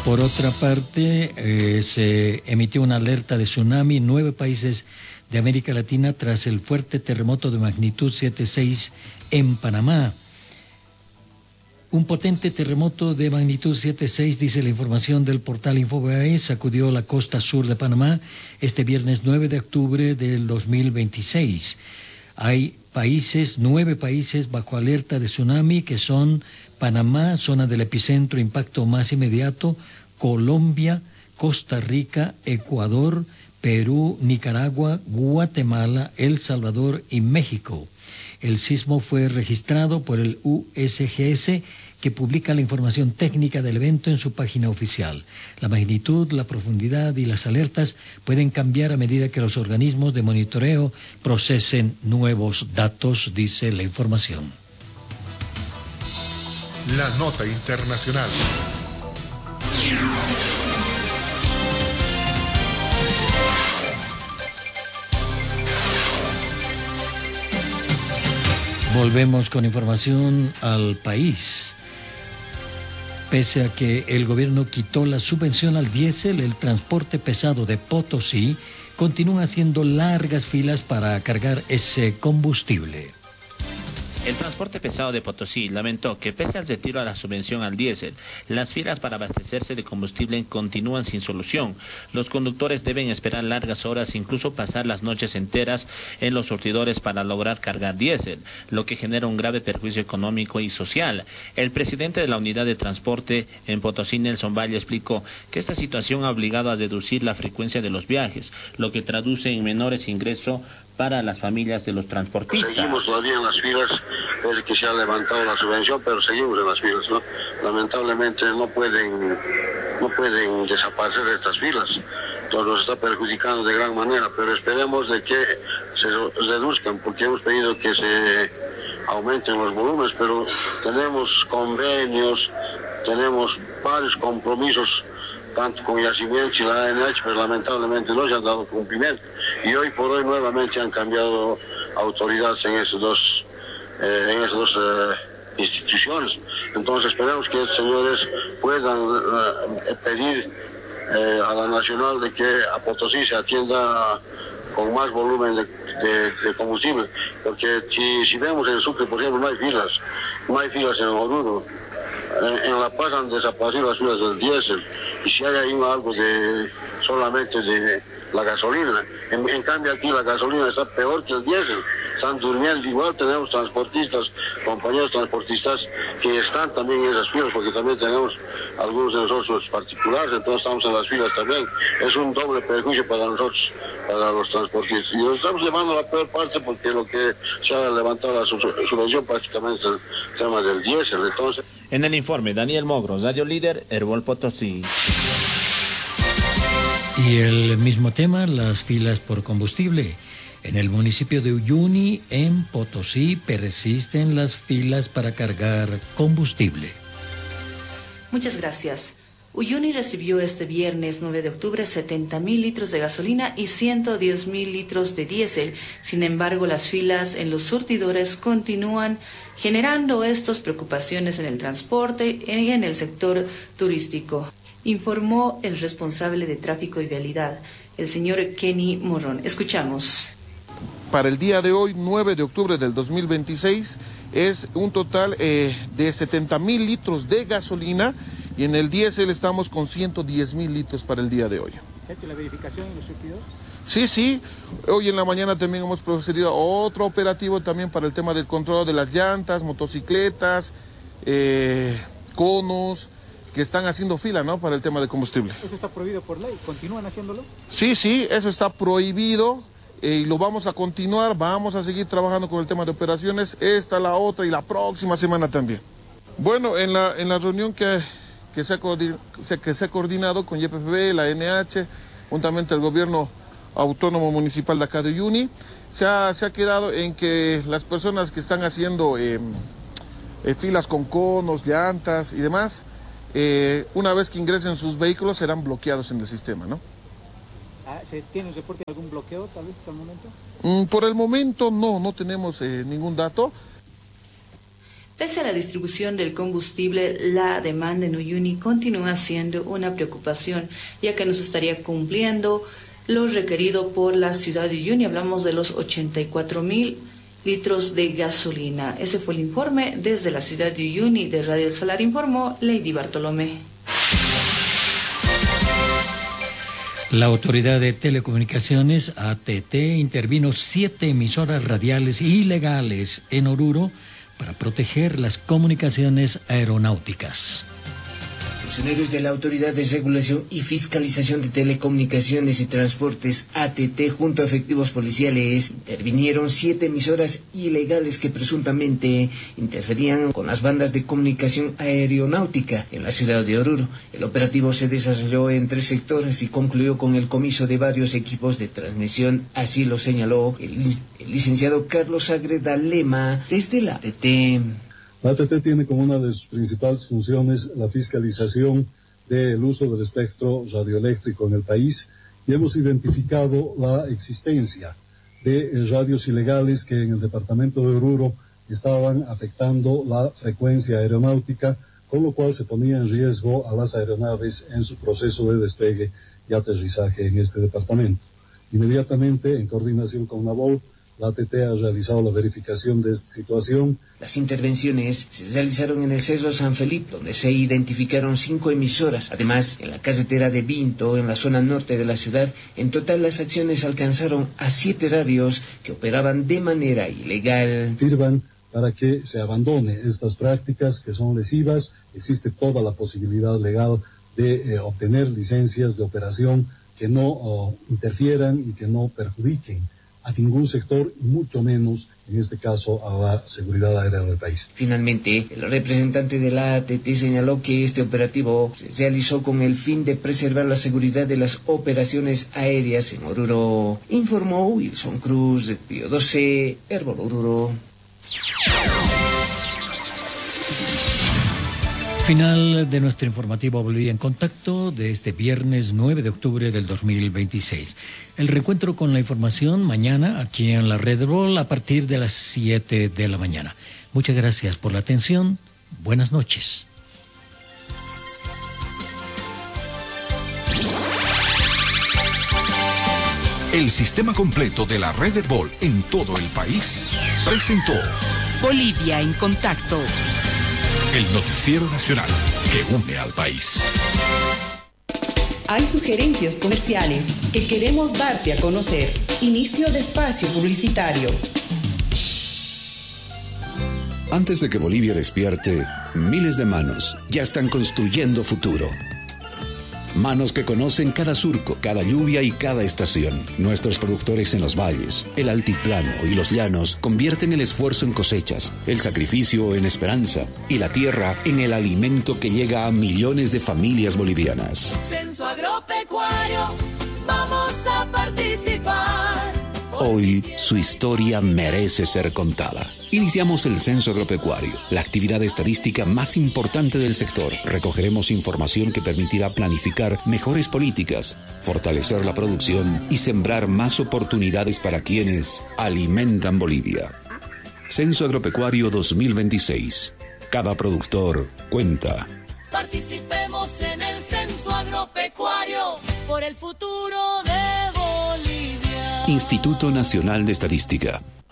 Por otra parte, se emitió una alerta de tsunami en 9 países de América Latina tras el fuerte terremoto de magnitud 7.6 en Panamá. Un potente terremoto de magnitud 7.6, dice la información del portal Infobae, sacudió la costa sur de Panamá este viernes 9 de octubre del 2026. Hay 9 países bajo alerta de tsunami, que son Panamá, zona del epicentro, impacto más inmediato, Colombia, Costa Rica, Ecuador, Perú, Nicaragua, Guatemala, El Salvador y México. El sismo fue registrado por el USGS, que publica la información técnica del evento en su página oficial. La magnitud, la profundidad y las alertas pueden cambiar a medida que los organismos de monitoreo procesen nuevos datos, dice la información. La nota internacional. Volvemos con información al país. Pese a que el gobierno quitó la subvención al diésel, el transporte pesado de Potosí continúa haciendo largas filas para cargar ese combustible. El transporte pesado de Potosí lamentó que pese al retiro a la subvención al diésel, las filas para abastecerse de combustible continúan sin solución. Los conductores deben esperar largas horas, incluso pasar las noches enteras en los surtidores para lograr cargar diésel, lo que genera un grave perjuicio económico y social. El presidente de la unidad de transporte en Potosí, Nelson Valle, explicó que esta situación ha obligado a reducir la frecuencia de los viajes, lo que traduce en menores ingresos para las familias de los transportistas. Seguimos todavía en las filas, pese que se ha levantado la subvención, pero seguimos en las filas, ¿no? Lamentablemente no pueden desaparecer estas filas, entonces nos está perjudicando de gran manera, pero esperemos de que se reduzcan, porque hemos pedido que se aumenten los volúmenes, pero tenemos convenios, tenemos varios compromisos, tanto con Yacimientos y la ANH, pero lamentablemente no se han dado cumplimiento. Y hoy por hoy nuevamente han cambiado autoridades en esas dos instituciones. Entonces esperamos que estos señores puedan pedir a la Nacional de que a Potosí se atienda con más volumen de combustible. Porque si vemos en Sucre, por ejemplo, no hay filas en Oruro. En La Paz han desaparecido las filas del diésel, y si hay ahí algo solamente de la gasolina. En cambio aquí la gasolina está peor que el diésel, están durmiendo. Igual tenemos transportistas, compañeros transportistas que están también en esas filas, porque también tenemos algunos de nosotros particulares, entonces estamos en las filas también. Es un doble perjuicio para nosotros, para los transportistas. Y nos estamos llevando la peor parte, porque lo que se ha levantado la subvención prácticamente es el tema del diésel. Entonces, en el informe, Daniel Mogro, Radio Líder, Herbol Potosí. Y el mismo tema, las filas por combustible. En el municipio de Uyuni, en Potosí, persisten las filas para cargar combustible. Muchas gracias. Uyuni recibió este viernes 9 de octubre 70.000 litros de gasolina y 110.000 litros de diésel. Sin embargo, las filas en los surtidores continúan, generando estas preocupaciones en el transporte y en el sector turístico, informó el responsable de tráfico y vialidad, el señor Kenny Morrón. Escuchamos. Para el día de hoy, 9 de octubre del 2026, es un total de 70.000 litros de gasolina, y en el diésel estamos con 110.000 litros para el día de hoy. ¿Se ha hecho la verificación en los surtidores? Sí. Hoy en la mañana también hemos procedido a otro operativo también para el tema del control de las llantas, motocicletas, conos, que están haciendo fila, ¿no?, para el tema de combustible. ¿Eso está prohibido por ley? ¿Continúan haciéndolo? Sí, eso está prohibido. Y lo vamos a continuar, vamos a seguir trabajando con el tema de operaciones, esta, la otra y la próxima semana también. Bueno, en la reunión que se ha coordinado con YPFB, la NH, juntamente el gobierno autónomo municipal de acá de Uyuni, se ha quedado en que las personas que están haciendo filas con conos, llantas y demás, una vez que ingresen sus vehículos serán bloqueados en el sistema, ¿no? ¿Se tiene un reporte de algún bloqueo tal vez hasta el momento? Por el momento no tenemos ningún dato. Pese a la distribución del combustible, la demanda en Uyuni continúa siendo una preocupación, ya que no se estaría cumpliendo lo requerido por la ciudad de Uyuni. Hablamos de los 84.000 litros de gasolina. Ese fue el informe desde la ciudad de Uyuni. De Radio El Salar informó Lady Bartolomé. La Autoridad de Telecomunicaciones, ATT, intervino 7 emisoras radiales ilegales en Oruro para proteger las comunicaciones aeronáuticas. Funcionarios de la Autoridad de Regulación y Fiscalización de Telecomunicaciones y Transportes, ATT, junto a efectivos policiales, intervinieron 7 emisoras ilegales que presuntamente interferían con las bandas de comunicación aeronáutica en la ciudad de Oruro. El operativo se desarrolló en 3 sectores y concluyó con el comiso de varios equipos de transmisión, así lo señaló el licenciado Carlos Agreda Lema desde la ATT. La ATT tiene como una de sus principales funciones la fiscalización del uso del espectro radioeléctrico en el país y hemos identificado la existencia de radios ilegales que en el departamento de Oruro estaban afectando la frecuencia aeronáutica, con lo cual se ponía en riesgo a las aeronaves en su proceso de despegue y aterrizaje en este departamento. Inmediatamente, en coordinación con NAVOL, la ATT ha realizado la verificación de esta situación. Las intervenciones se realizaron en el Cerro San Felipe, donde se identificaron 5 emisoras. Además, en la carretera de Vinto, en la zona norte de la ciudad, en total las acciones alcanzaron a 7 radios que operaban de manera ilegal. Sirvan para que se abandone estas prácticas que son lesivas. Existe toda la posibilidad legal de obtener licencias de operación que no interfieran y que no perjudiquen a ningún sector, y mucho menos, en este caso, a la seguridad aérea del país. Finalmente, el representante de la ATT señaló que este operativo se realizó con el fin de preservar la seguridad de las operaciones aéreas en Oruro. Informó Wilson Cruz, de Pío 12, Herbol Oruro. Final de nuestro informativo Bolivia en Contacto de este viernes 9 de octubre del 2026. El reencuentro con la información mañana aquí en la Red Roll a partir de las 7 de la mañana. Muchas gracias por la atención. Buenas noches. El sistema completo de la Red Bol en todo el país presentó Bolivia en Contacto. El noticiero nacional que une al país. Hay sugerencias comerciales que queremos darte a conocer. Inicio de espacio publicitario. Antes de que Bolivia despierte, miles de manos ya están construyendo futuro. Manos que conocen cada surco, cada lluvia y cada estación. Nuestros productores en los valles, el altiplano y los llanos convierten el esfuerzo en cosechas, el sacrificio en esperanza y la tierra en el alimento que llega a millones de familias bolivianas. Censo Agropecuario, vamos a participar. Hoy su historia merece ser contada. Iniciamos el Censo Agropecuario, la actividad estadística más importante del sector. Recogeremos información que permitirá planificar mejores políticas, fortalecer la producción y sembrar más oportunidades para quienes alimentan Bolivia. Censo Agropecuario 2026. Cada productor cuenta. Participemos en el Censo Agropecuario por el futuro de Bolivia. Instituto Nacional de Estadística.